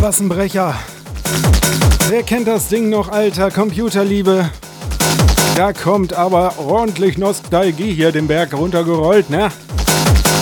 Klassenbrecher. Wer kennt das Ding noch, alter Computerliebe? Da kommt aber ordentlich Nostalgie hier den Berg runtergerollt, ne?